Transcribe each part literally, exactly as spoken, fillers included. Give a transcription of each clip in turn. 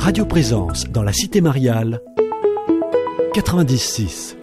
Radio Présence dans la Cité Mariale, quatre-vingt-dix six.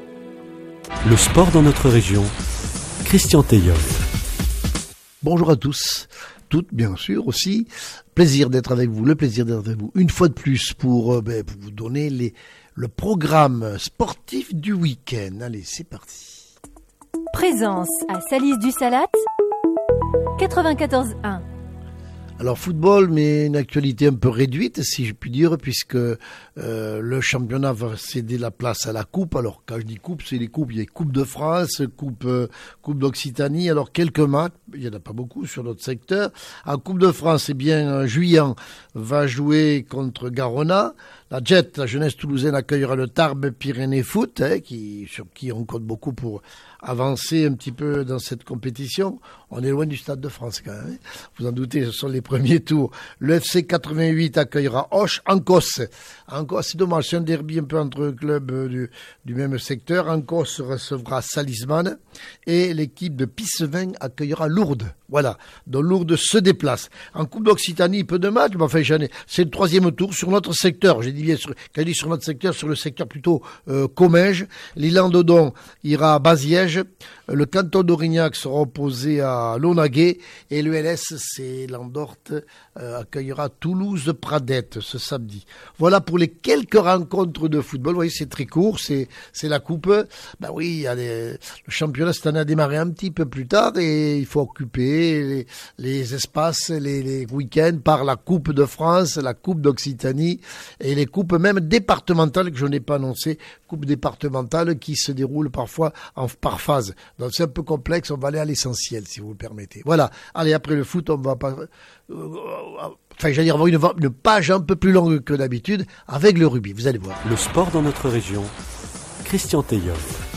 Le sport dans notre région, Christian Teillol. Bonjour à tous, toutes bien sûr aussi. Plaisir d'être avec vous, le plaisir d'être avec vous une fois de plus pour, euh, ben, pour vous donner les, le programme sportif du week-end. Allez, c'est parti. Présence à Salis-du-Salat, quatre-vingt-quatorze un. Alors football, mais une actualité un peu réduite, si je puis dire, puisque euh, le championnat va céder la place à la coupe. Alors quand je dis coupe, c'est les coupes. Il y a Coupe de France, Coupe, euh, coupe d'Occitanie. Alors quelques matchs, il n'y en a pas beaucoup sur notre secteur. En Coupe de France, eh bien, Juillan va jouer contre Garona. La Jet, la jeunesse toulousaine, accueillera le Tarbes Pyrénées Foot, hein, qui, sur qui on compte beaucoup pour avancer un petit peu dans cette compétition. On est loin du Stade de France quand même. Hein. Vous en doutez, ce sont les premiers tours. Le F C quatre-vingt-huit accueillera Auch Ancos. Ancos, c'est dommage, c'est un derby un peu entre clubs du, du même secteur. Ancos recevra Salisman et l'équipe de Pissevin accueillera Lourdes. Voilà, donc Lourdes se déplace. En Coupe d'Occitanie, peu de matchs, mais enfin, j'en ai, c'est le troisième tour sur notre secteur. J'ai dit bien, sur, quand je dis sur notre secteur, sur le secteur plutôt euh, Comminges. L'Île-en-Dodon ira à Baziège. Le canton d'Aurignac sera opposé à Launaguet. Et le L S, c'est Landorte, euh, accueillera Toulouse-Pradette ce samedi. Voilà pour les quelques rencontres de football. Vous voyez, c'est très court, c'est, c'est la coupe. Ben oui, il y a les, le championnat cette année a démarré un petit peu plus tard et il faut occuper Les, les espaces, les, les week-ends par la Coupe de France, la Coupe d'Occitanie et les coupes même départementales que je n'ai pas annoncées, coupes départementales qui se déroulent parfois en, par phase. Donc c'est un peu complexe, on va aller à l'essentiel si vous le permettez. Voilà, allez, après le foot, on va pas... Euh, enfin, j'allais dire, avoir une, une page un peu plus longue que d'habitude avec le rugby, vous allez voir. Le sport dans notre région, Christian Teillol.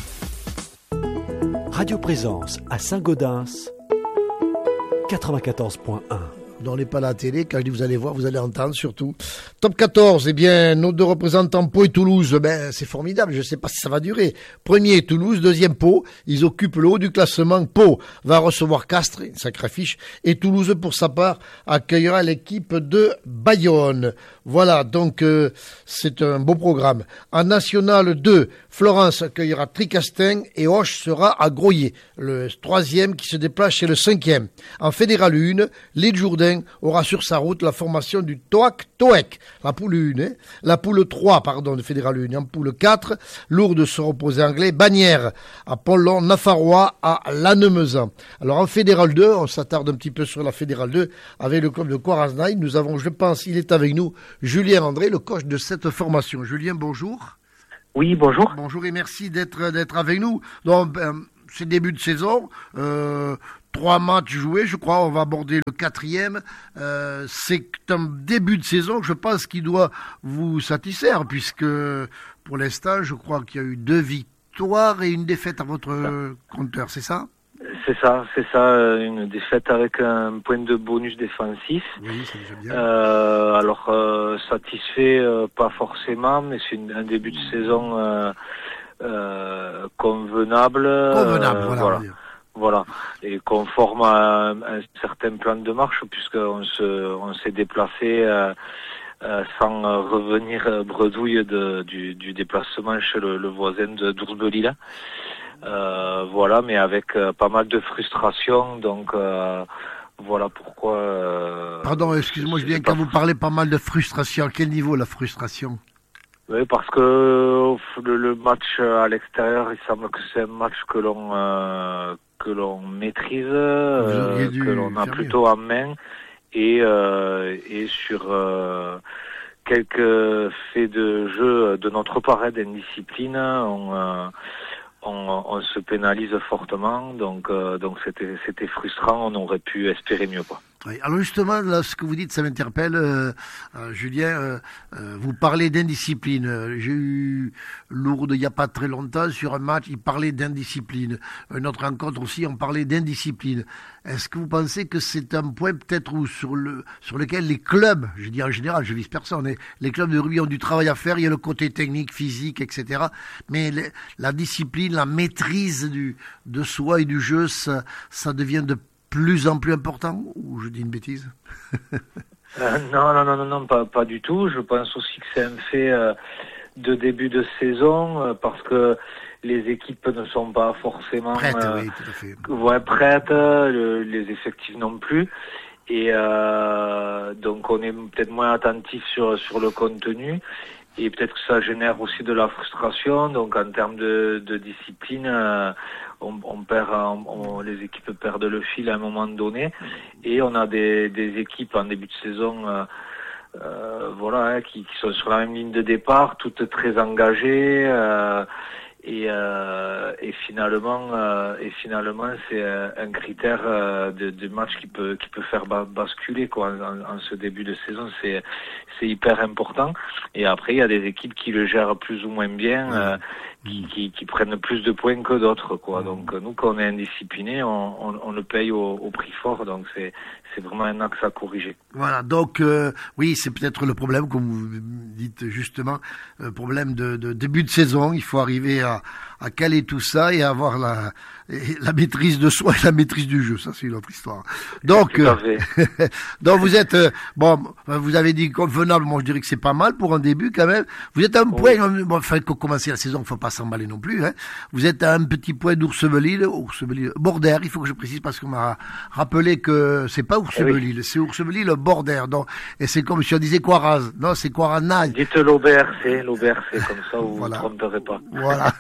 Radio Présence à Saint-Gaudens, quatre-vingt-quatorze point un. On n'est pas à la télé, quand je dis vous allez voir, vous allez entendre surtout. Top quatorze, eh bien, nos deux représentants Pau et Toulouse, ben, c'est formidable, je ne sais pas si ça va durer. Premier Toulouse, deuxième Pau, ils occupent le haut du classement. Pau va recevoir Castres, une sacrée affiche, et Toulouse, pour sa part, accueillera l'équipe de Bayonne. Voilà, donc euh, c'est un beau programme. En National deux, Florence accueillera Tricastin et Auch sera à Groyer, le troisième qui se déplace chez le cinquième. En Fédéral un, l'Île Jourdain aura sur sa route la formation du Toac Toec, la poule un, hein, la poule trois, pardon, de Fédéral un. En poule quatre, Lourdes sera opposé anglais, Bagnères à Pollon, Nafarrois à Lannemezan. Alors en Fédéral deux, on s'attarde un petit peu sur la Fédéral deux avec le club de Coaraznaï. Nous avons, je pense, il est avec nous, Julien André, le coach de cette formation. Julien, bonjour. Oui, bonjour. Bonjour et merci d'être d'être avec nous. Donc, ben, c'est début de saison, euh, trois matchs joués, je crois, on va aborder le quatrième. Euh, c'est un début de saison, je pense, qui doit vous satisfaire, puisque pour l'instant, je crois qu'il y a eu deux victoires et une défaite à votre euh, compteur, c'est ça ? C'est ça, c'est ça, une défaite avec un point de bonus défensif. Oui, c'est déjà bien. Euh, alors, euh, satisfait, euh, pas forcément, mais c'est une, un début de saison euh, euh, convenable. Convenable, euh, voilà. Voilà. Voilà, et conforme à un, un certain plan de marche, puisqu'on se, on s'est déplacé euh, euh, sans euh, revenir bredouille de, du, du déplacement chez le, le voisin de d'Oursbelila. Euh, voilà, mais avec euh, pas mal de frustration, donc euh, voilà pourquoi... Euh, Pardon, excusez-moi, je viens quand vous parlez pas mal de frustration, à quel niveau la frustration ? Oui, parce que le, le match à l'extérieur, il semble que c'est un match que l'on euh, que l'on maîtrise, euh, que l'on a plutôt en main, et euh, et sur euh, quelques faits de jeu de notre part d'indiscipline, on euh, On, on se pénalise fortement, donc euh, donc c'était c'était frustrant. On aurait pu espérer mieux, quoi. Oui, alors justement, là, ce que vous dites, ça m'interpelle, euh, euh, Julien. Euh, euh, vous parlez d'indiscipline. J'ai eu Lourdes il n'y a pas très longtemps sur un match, il parlait d'indiscipline. Une autre rencontre aussi, on parlait d'indiscipline. Est-ce que vous pensez que c'est un point peut-être où sur le sur lequel les clubs, je dis en général, je vise personne, hein, les clubs de rugby ont du travail à faire. Il y a le côté technique, physique, et cetera. Mais les, la discipline, la maîtrise du de soi et du jeu, ça, ça devient de plus en plus important, ou je dis une bêtise? euh, Non, non, non, non, non, pas, pas du tout. Je pense aussi que c'est un fait euh, de début de saison euh, parce que les équipes ne sont pas forcément prêtes, euh, oui, tout à fait. Ouais, prêtes, le, les effectifs non plus. Et euh, donc on est peut-être moins attentif sur sur le contenu et peut-être que ça génère aussi de la frustration. Donc en termes de, de discipline, euh, on, on perd, on, on, les équipes perdent le fil à un moment donné et on a des, des équipes en début de saison, euh, euh, voilà, hein, qui, qui sont sur la même ligne de départ, toutes très engagées. Euh, Et, euh, et finalement, euh, et finalement, c'est un critère euh, de, de match qui peut qui peut faire basculer quoi. En, en ce début de saison, c'est c'est hyper important. Et après, il y a des équipes qui le gèrent plus ou moins bien, euh, qui, qui qui prennent plus de points que d'autres quoi. Donc nous, quand on est indiscipliné, on, on, on le paye au, au prix fort. Donc c'est c'est vraiment un axe à corriger. Voilà, donc euh, oui, c'est peut-être le problème, comme vous dites justement, euh, problème de, de début de saison. Il faut arriver à, à caler tout ça et avoir la, la maîtrise de soi et la maîtrise du jeu. Ça, c'est une autre histoire. Donc, euh, donc vous êtes euh, bon, vous avez dit convenable. Moi, je dirais que c'est pas mal pour un début quand même. Vous êtes à un oui. point, bon, enfin, quand commencer la saison, il faut pas s'emballer non plus. Hein. Vous êtes à un petit point d'Oursevelille, Oursevelille, Bordère. Il faut que je précise parce qu'on m'a rappelé que c'est pas Oursevelille, oui. c'est Oursevelille Bordère. Donc, et c'est comme si on disait Quaraz. Non, c'est Quaranaille. Dites l'Aubert, c'est l'Aubert, c'est comme ça, vous voilà. vous tromperez pas. Voilà.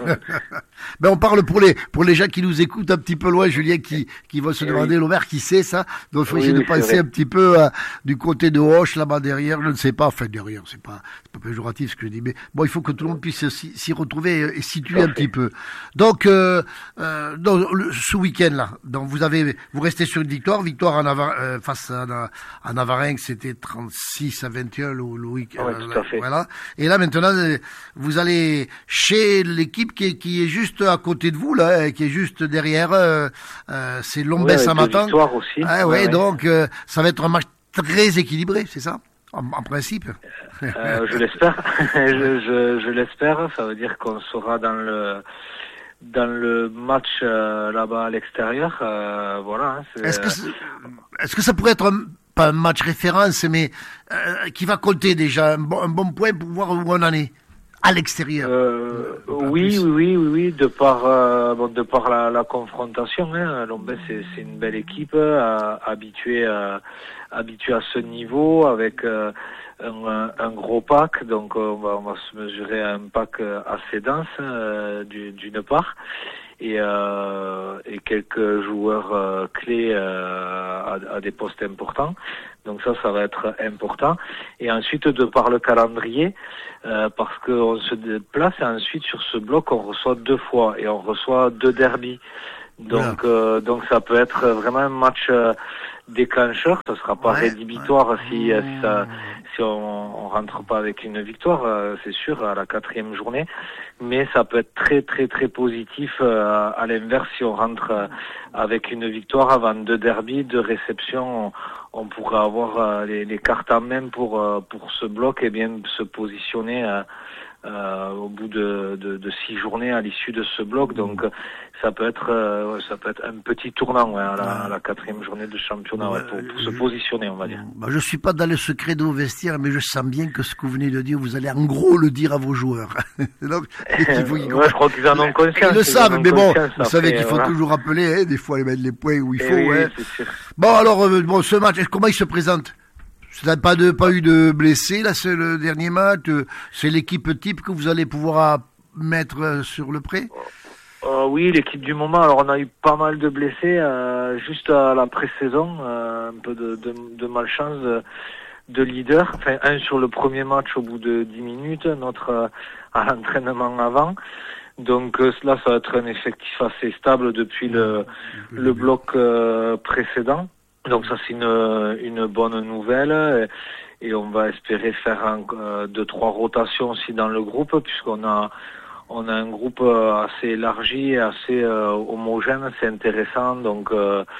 Ben on parle pour les pour les gens qui nous écoutent un petit peu loin, Julien, qui qui vont se demander oui. l'Aubert, qui c'est ça. Donc il faut oui, essayer oui, de penser un petit peu euh, du côté de Hoche là-bas derrière. Je ne sais pas, enfin derrière, c'est pas c'est pas péjoratif ce que je dis, mais bon, il faut que tout le monde puisse s'y, s'y retrouver et situer Parfait. un petit peu. Donc, euh, euh, donc le, ce week-end là, donc vous avez vous restez sur une victoire, victoire en Navar, euh, face à, à Navarin, c'était trente-six à vingt et un le, le week-end. Ouais, tout à fait. Voilà. Et là maintenant, vous allez chez l'équipe qui est, qui est juste à côté de vous là, qui est juste derrière. Euh, euh, c'est Lombès-Samatan. Ouais, aussi. Ah, ouais, ouais, donc euh, ça va être un match très équilibré, c'est ça, en, en principe. Euh, je l'espère. je, je, je l'espère. Ça veut dire qu'on sera dans le dans le match euh, là-bas à l'extérieur. Euh, voilà. Hein, c'est... Est-ce que c'est... est-ce que ça pourrait être un... pas un match référence, mais euh, qui va compter déjà un bon, un bon point pour voir où on en est à l'extérieur. Euh, oui, oui, oui, oui, oui, de par, euh, bon, de par la, la confrontation. Hein, Lombès, c'est, c'est une belle équipe, euh, habituée, euh, habituée à ce niveau, avec euh, un, un gros pack. Donc, on va, on va se mesurer à un pack assez dense, euh, d'une part. Et, euh, et quelques joueurs euh, clés euh, à, à des postes importants. Donc ça, ça va être important. Et ensuite, de par le calendrier, euh, parce qu'on se déplace et ensuite sur ce bloc, on reçoit deux fois et on reçoit deux derbies. Donc, voilà. euh, donc ça peut être vraiment un match euh, déclencheur. Ça sera pas ouais, rédhibitoire ouais. si, euh, si, ça, si on, on rentre pas avec une victoire, euh, c'est sûr, à la quatrième journée. Mais ça peut être très très très positif euh, à l'inverse si on rentre euh, avec une victoire avant deux derbies, deux réceptions. On, on pourrait avoir euh, les, les cartes en main pour euh, pour ce bloc et bien se positionner euh, euh, au bout de, de, de six journées à l'issue de ce bloc. Donc ça peut être euh, ça peut être un petit tournant ouais, à, la, à la quatrième journée de championnat ouais, pour, pour se positionner, on va dire. Bah, je suis pas dans le secret de vos vestiaires, mais je sens bien que ce que vous venez de dire, vous allez en gros le dire à vos joueurs. Donc, il faut qu'ils ouais, je crois qu'ils en ont conscience. Ils le savent, mais bon, vous savez fait, qu'il faut voilà. toujours rappeler, hein, des fois les mettre les points où il Et faut. oui, hein. c'est sûr. Bon alors, euh, bon, ce match, comment il se présente? Vous n'avez pas de pas eu de blessés là, c'est le dernier match. C'est l'équipe type que vous allez pouvoir mettre sur le pré. Euh, oui, l'équipe du moment. Alors on a eu pas mal de blessés euh, juste à la pré-saison, euh, un peu de, de, de malchance de, de leader. Enfin, un sur le premier match au bout de dix minutes, notre euh, à l'entraînement avant. Donc euh, là, ça va être un effectif assez stable depuis le le bloc euh, précédent. Donc ça, c'est une une bonne nouvelle. Et, et on va espérer faire un, euh, deux trois rotations aussi dans le groupe, puisqu'on a on a un groupe assez élargi, assez euh, homogène, c'est intéressant. Donc, euh,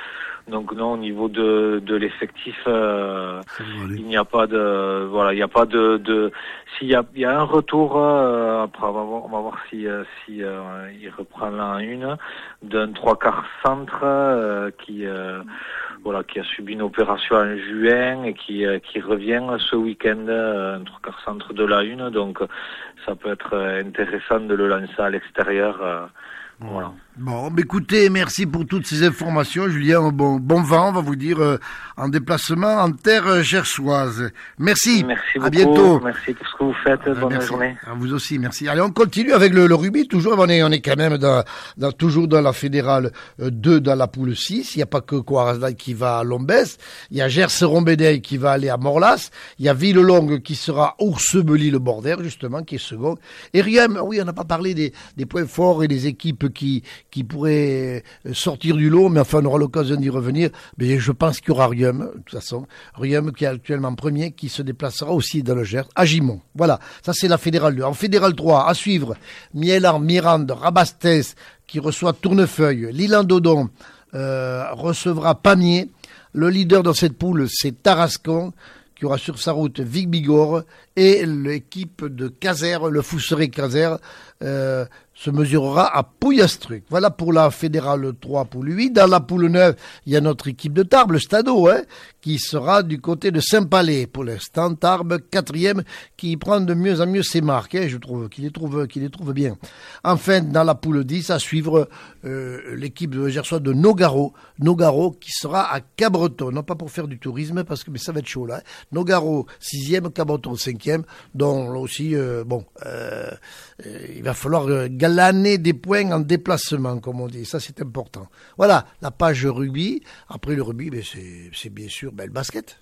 Donc non, au niveau de, de l'effectif, euh, il n'y a pas de, voilà, il n'y a pas de, de s'il y a, il y a un retour, euh, après on va voir, on va voir si, euh, si euh, il reprend l'an une, d'un trois quarts centre euh, qui, euh, voilà, qui a subi une opération en juin et qui, euh, qui revient ce week-end, euh, un trois quarts centre de la une, donc ça peut être intéressant de le lancer à l'extérieur. Euh, Voilà. Bon, bah écoutez, merci pour toutes ces informations, Julien. Bon, bon vent, on va vous dire, euh, en déplacement en terre gersoise. Merci. Merci beaucoup. À bientôt. Merci pour ce que vous faites. Ah, Bonne merci. journée. À vous aussi, merci. Allez, on continue avec le, le rugby. Toujours, on est, on est quand même dans, dans, toujours dans la fédérale euh, deux, dans la poule six. Il n'y a pas que Coarazda qui va à Lombès. Il y a Gers-Rombédel qui va aller à Morlas. Il y a Villelongue qui sera Oursebely-le-Border, justement, qui est second. Et Riem, oui, on n'a pas parlé des, des points forts et des équipes qui, qui pourraient sortir du lot, mais enfin on aura l'occasion d'y revenir. Mais je pense qu'il y aura Riem, de toute façon. Riem qui est actuellement premier, qui se déplacera aussi dans le Gers, à Gimont. Voilà, ça c'est la fédérale deux. En fédérale trois, à suivre, Mielan, Mirande, Rabastens, qui reçoit Tournefeuille. L'Île-en-Dodon euh, recevra Pamiers. Le leader dans cette poule, c'est Tarascon, qui aura sur sa route Vic Bigorre, et l'équipe de Caser, le Fousseret Caser, euh, se mesurera à Pouillastruc. Voilà pour la fédérale trois, poule huit. Dans la poule neuf, il y a notre équipe de Tarbes, le Stadeau, hein, qui sera du côté de Saint-Palais. Pour l'instant, Tarbes, quatrième, qui prend de mieux en mieux ses marques, hein, je trouve, qu'il les trouve, qu'il les trouve bien. Enfin, dans la poule dix, à suivre euh, l'équipe de Gersois de Nogaro, Nogaro, qui sera à Cabreton, non pas pour faire du tourisme, parce que mais ça va être chaud là. Hein. Nogaro, sixième, Cabreton, cinquième, dont là aussi, euh, bon, euh, euh, il va falloir euh, galaner des points en déplacement, comme on dit. Ça, c'est important. Voilà, la page rugby. Après le rugby, ben, c'est, c'est bien sûr ben, le basket.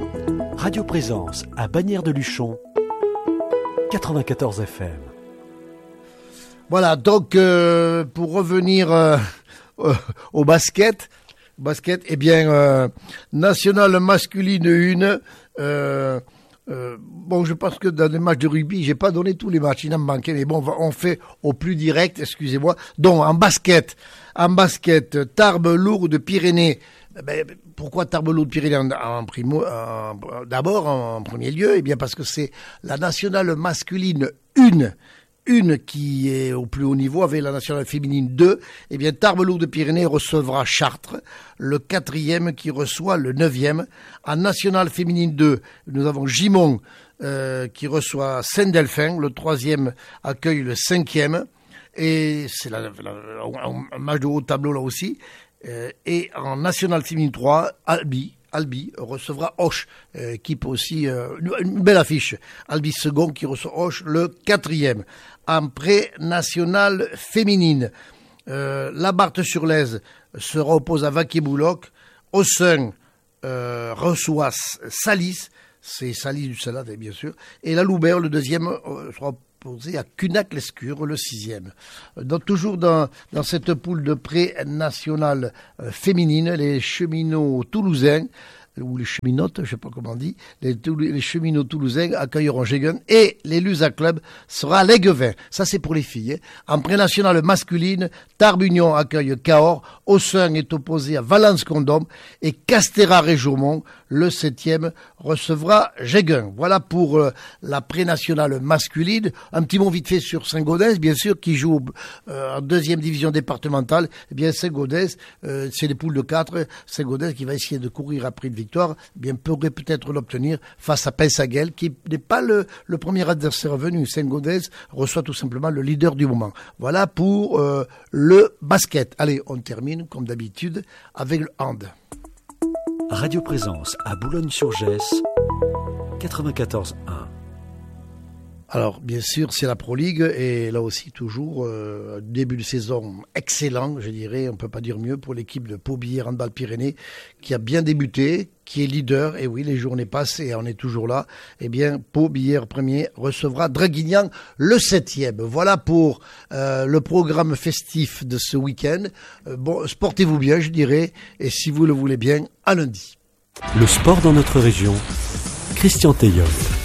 Radio Présence à Bagnères de Luchon, quatre-vingt-quatorze F M. Voilà, donc euh, pour revenir euh, euh, au basket, basket, eh bien, euh, nationale masculine une. Euh, Euh, bon, je pense que dans les matchs de rugby, j'ai pas donné tous les matchs, il en manquait, mais bon, on, va, on fait au plus direct, excusez-moi. Donc, en basket, en basket, Tarbes Lourdes Pyrénées. Ben, pourquoi Tarbes Lourdes Pyrénées en, en primo, en, d'abord, en, en premier lieu? Eh bien, parce que c'est la nationale masculine une. Une qui est au plus haut niveau avec la nationale féminine deux, eh bien Tarbes Lourdes Pyrénées recevra Chartres, le quatrième qui reçoit le neuvième. En nationale féminine deux, nous avons Gimont euh, qui reçoit Saint-Delphin, le troisième accueille le cinquième, et c'est la, la, un match de haut tableau là aussi. Euh, et en nationale féminine trois, Albi. Albi recevra Auch, euh, équipe aussi, euh, une belle affiche. Albi second qui reçoit Auch, le quatrième. En pré-nationale féminine, euh, la Barthe-sur-Lèze se oppose à Vaquet-Bouloc. Aussin euh, reçoit Salis, c'est Salis du Salade bien sûr. Et la Loubert, le deuxième, euh, sera opposé à Cunac-Lescure, le sixième. Donc toujours dans, dans cette poule de pré-nationale euh, féminine, les cheminots toulousains, ou les cheminotes, je ne sais pas comment on dit, les, les cheminots toulousains accueilleront Gégun et les Lusa Club sera Léguevin. Ça, c'est pour les filles. Hein. En pré-nationale masculine, Tarbes Union accueille Cahors, Aussin est opposé à Valence-Condom et Castéra-Réjourmont, le septième, recevra Gégun. Voilà pour euh, la pré-nationale masculine. Un petit mot vite fait sur Saint-Gaudens, bien sûr, qui joue euh, en deuxième division départementale. Eh bien, Saint-Gaudens, euh, c'est les poules de quatre. Saint-Gaudens qui va essayer de courir après une victoire, eh bien, pourrait peut-être l'obtenir face à Pensaguel, qui n'est pas le, le premier adversaire venu. Saint-Gaudens reçoit tout simplement le leader du moment. Voilà pour euh, le basket. Allez, on termine, comme d'habitude, avec le hand. Radio Présence à Boulogne-sur-Gesse, quatre-vingt-quatorze un. Alors, bien sûr, c'est la Pro League et là aussi, toujours, euh, début de saison excellent, je dirais, on ne peut pas dire mieux pour l'équipe de Pau-Billère Handball-Pyrénées qui a bien débuté, qui est leader, et oui, les journées passent et on est toujours là. Eh bien, Pau-Billère premier recevra Draguignan le septième. Voilà pour euh, le programme festif de ce week-end. Euh, bon, sportez-vous bien, je dirais, et si vous le voulez bien, à lundi. Le sport dans notre région, Christian Teilhoff.